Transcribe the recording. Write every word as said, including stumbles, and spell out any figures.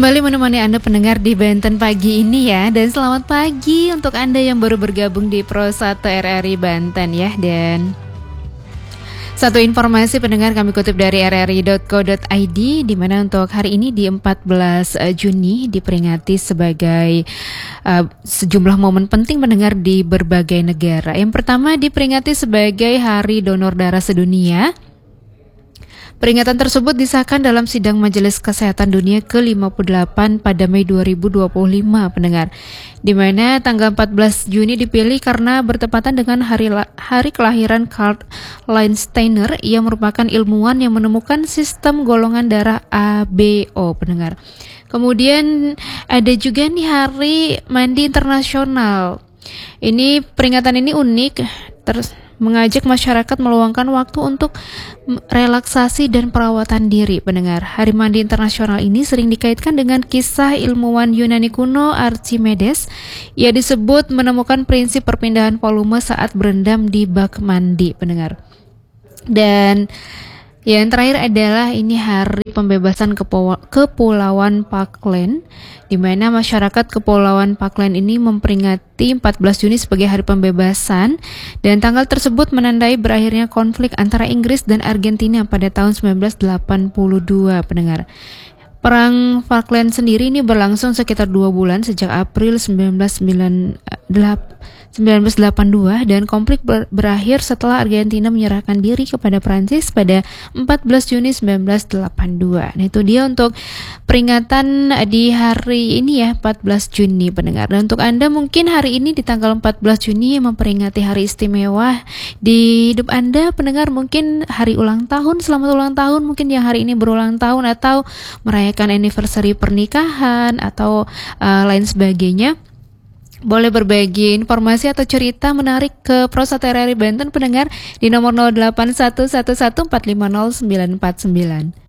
kembali menemani Anda pendengar di Banten pagi ini ya. Dan selamat pagi untuk Anda yang baru bergabung di Pro satu R R I Banten ya. Dan satu informasi pendengar kami kutip dari r r i dot co dot i d, di mana untuk hari ini di empat belas Juni diperingati sebagai uh, sejumlah momen penting pendengar di berbagai negara. Yang pertama diperingati sebagai Hari Donor Darah Sedunia. Peringatan tersebut disahkan dalam sidang Majelis Kesehatan Dunia ke lima puluh delapan pada Mei dua ribu dua puluh lima pendengar, di mana tanggal empat belas Juni dipilih karena bertepatan dengan hari hari kelahiran Karl Landsteiner yang merupakan ilmuwan yang menemukan sistem golongan darah A B O pendengar. Kemudian ada juga nih Hari Mandi Internasional. Ini peringatan ini unik, terus mengajak masyarakat meluangkan waktu untuk relaksasi dan perawatan diri pendengar. Hari Mandi Internasional ini sering dikaitkan dengan kisah ilmuwan Yunani kuno Archimedes. Ia disebut menemukan prinsip perpindahan volume saat berendam di bak mandi pendengar. Dan yang terakhir adalah ini Hari Pembebasan Kepulauan Falkland, di mana masyarakat Kepulauan Falkland ini memperingati empat belas Juni sebagai hari pembebasan, dan tanggal tersebut menandai berakhirnya konflik antara Inggris dan Argentina pada tahun sembilan belas delapan puluh dua pendengar. Perang Falkland sendiri ini berlangsung sekitar dua bulan sejak April sembilan belas delapan puluh dua dan konflik ber- berakhir setelah Argentina menyerahkan diri kepada Prancis pada empat belas Juni sembilan belas delapan puluh dua. Nah itu dia untuk peringatan di hari ini ya, empat belas Juni pendengar. Dan untuk Anda mungkin hari ini di tanggal empat belas Juni memperingati hari istimewa di hidup Anda pendengar, mungkin hari ulang tahun, selamat ulang tahun mungkin yang hari ini berulang tahun, atau merayakan anniversary pernikahan atau uh, lain sebagainya. Boleh berbagi informasi atau cerita menarik ke Pro satu R R I Banten pendengar di nomor nol delapan satu satu satu empat lima nol sembilan empat sembilan.